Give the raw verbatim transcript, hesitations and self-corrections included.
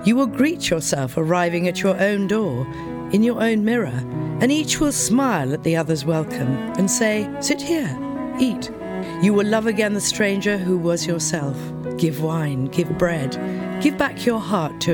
You will greet yourself arriving at your own door, in your own mirror, and each will smile at the other's welcome and say, "Sit here, eat." You will love again the stranger who was yourself. Give wine, give bread, give back your heart to